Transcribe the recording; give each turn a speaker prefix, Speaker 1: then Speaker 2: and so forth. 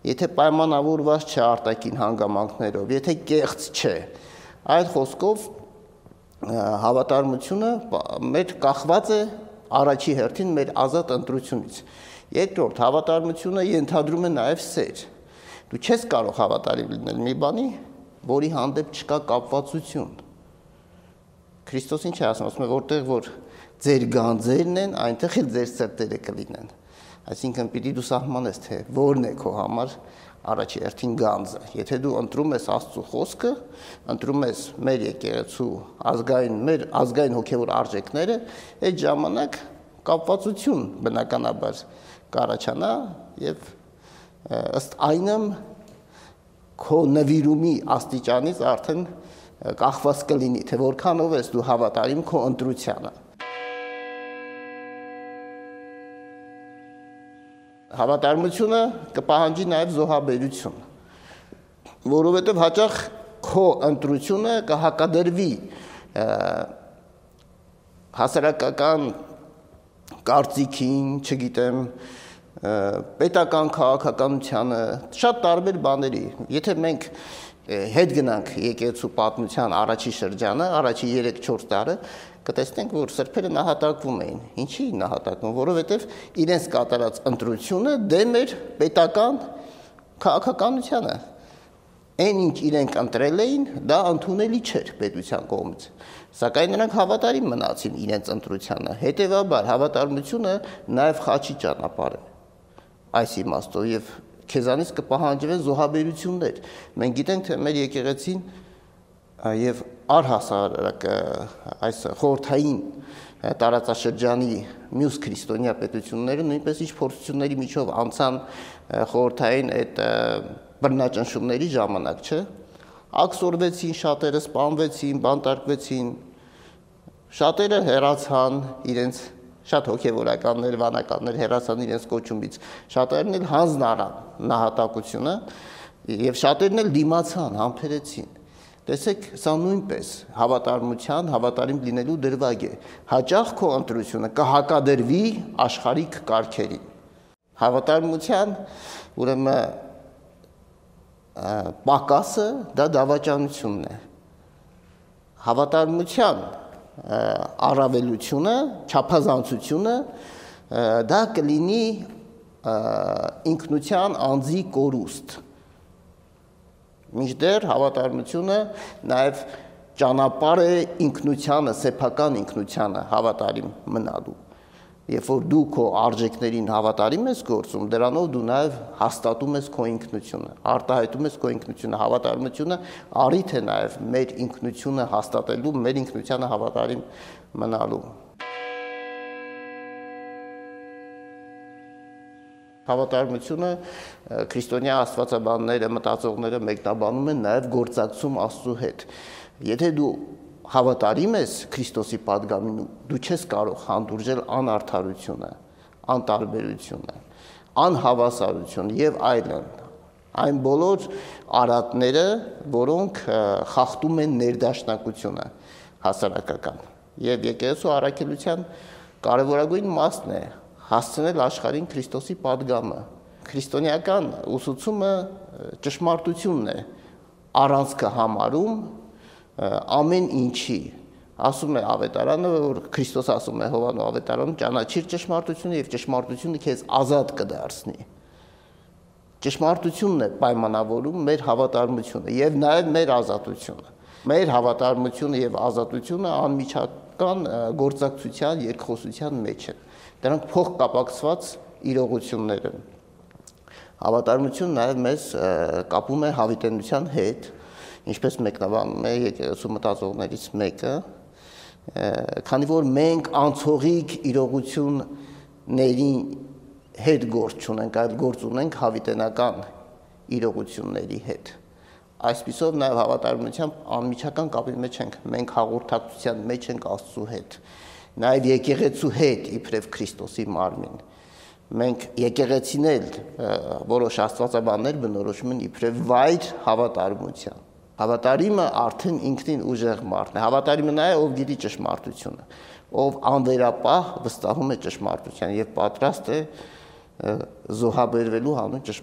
Speaker 1: եթե պայմանավորված չէ արտաքին հանգամանքներով, եթե կեղծ չէ, այդ խոսքով հավատարմությունը մեր կախված է առաջի հերթին մեր ազատ ընտրությունից։ Երկրորդ, հավատարմությունը ենթադրում է նաև սեր։ Դու չես կարող հավատարիմ լինել մի բանի, որի հանդեպ չկա կապվածություն։ Քրիստոսին չի ասում է, որտեղ որ ձեր գանձերն են, այնտեղ էլ ձեր սրտերը կլինեն։ Այսինքն պիտի դու սահմանես, թե որն է քո համար առաջի հերթին գանձը։ Եթե դու ընտրում ես Աստծո խոսքը, ընտրում ես մեր եկեղեցու մեր ազգային հոգևոր արժեքները, այդ ժամանակ կապվածություն բնականաբար կառաջանա եւ ըստ այնմ քո նվիրումի աստիճանից արդեն կախված կլինի, թե որքանով ես դու հավատարիմ քո ընտրությանը։ Հավատարմությունը կպահանջի նաև զոհաբերություն, որովհետև հաճախ քո ընտրությունը կհակադրվի հասարակական կարծիքին, չգիտեմ, պետական քաղաքականությանը, շատ տարբեր բաների։ Եթե մենք հետ գնանք եկեղեցու պատմության առաջի շրջանը, առաջի 3-4 տարը, կտեսնենք, որ սրբերը նահատակվում էին։ Ինչի նահատակվում, որովհետև իրենց կատարած ընտրությունը դեմ էր պետական քաղաքականությանը։ Այն ինչ իրենք ընտրել էին, դա ընդունելի չէր պետության կողմից։ Սակայն նրանք հավատարիմ մնացին իրենց ընտրությանը։ Հետևաբար հավատարմությունը նաև խաչի ճանապարհ է։ Այս իմաստով եւ քեզանից կպահանջվեն զոհաբերություններ։ Մենք գիտենք, թե մեր եկեղեցին եւ առհասարակ այս խորհրդային տարածաշրջանի մյուս քրիստոնյա պետությունները նույնպես ինչ փորձությունների միջով անցան խորհրդային այդ բռնաճնշումների ժամանակ, չէ՞։ Աքսորվեցին շատերը, սպանվեցին, բանտարկվեցին, շատերը հեռացան իրենց շատ հոգևորականներ, վանականներ հեռացան իրենց կոչումից, շատերն էլ հանձն առան նահատակությունը եւ շատերն էլ դիմացան, համբերեցին։ Տեսեք, սա նույնպես հավատարմության, հավատարիմ լինելու դրվագ է։ Հաճախ քո ընտրությունը կհակադրվի աշխարհիկ կարգերին։ Հավատարմության, ուրեմն պակասը դա դավաճանությունն է։ Հավատարմության առավելությունը, չափազանցությունը դա կլինի ինքնության անձի կորուստ։ Մինչդեռ հավատարմությունը նաև ճանապարհ է ինքնությանը, սեփական ինքնությանը հավատարիմ մնալու։ Երբ որ դու քո արժեքներին հավատարիմ ես գործում, դրանով դու նաև հաստատում ես քո ինքնությունը, արտահայտում ես քո ինքնությունը, հավատարմությունը առիթ է նաև մեր ինքնությունը հաստատելու, մեր ինքնությանը հավատարիմ մնալու։ Հավատարմությունը քրիստոնյա աստվածաբանները, մտածողները մեկնաբանում են նաև գործակցում Աստծո հետ։ Եթե դու հավատարիմ ես Քրիստոսի պատգամին, դու չես կարող հանդուրժել անարդարությունը, անտարբերությունը, անհավասարությունը եւ այլն։ Այն բոլոր արատները, որոնք խախտում են ներդաշնակությունը հասարակական։ Եվ եկեղեցու առաքելության կարևորագույն մասն է հասցնել աշխարհին Քրիստոսի պատգամը։ Քրիստոնեական ուսուցումը ճշմարտությունն է, առանցքը համարում ամեն ինչի։ Ասում է ավետարանը, որ Քրիստոս ասում է Հովանու ավետարանում, ճանաչիր ճշմարտությունը եւ ճշմարտությունը քեզ ազատ կդարձնի։ Ճշմարտությունն է պայմանավորում մեր հավատարմությունը եւ նաեւ մեր ազատությունը։ Մեր հավատարմությունը եւ ազատությունը անմիջական գործակցության, երկխոսության մեջ են։ Դրանք փոխկապակցված իրողություններ են։ Հավատարմությունը նաև մեզ կապում է հավիտենության հետ, ինչպես մեկնաբանում է եկեղեցու մտածողներից մեկը, քանի որ մենք անցողիկ իրողությունների հետ գործ չունենք, այլ գործ ունենք հավիտենական իրողությունների հետ։ Այսպիսով նաև հավատարմության անմիջական կապի մեջ ենք, մենք հաղորդակցության մեջ ենք Աստծո հետ, նաև եկեղեցու հետ իբրև Քրիստոսի մարմին։ Մենք եկեղեցին էլ որոշ աստվածաբաններ բնորոշում են իբրև վայր հավատարմության։ Հավատարիմը արդեն ինքնին ուժեղ մարդն է։ Հավատարիմը նա է, ով գիտի ճշմարտությունը, ով անվերապահ վստահում է ճշմարտության եւ պատրաստ է զոհաբերվելու հանուն ճշմարտության։